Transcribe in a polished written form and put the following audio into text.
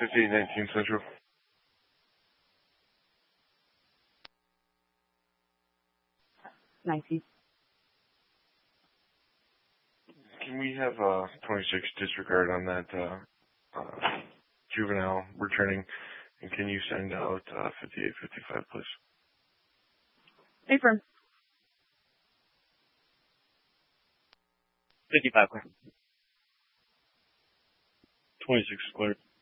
5819 Central. Can we have 26 disregard on that juvenile returning? And can you send out 5855, please? Affirm. 55 clear. 26 clear.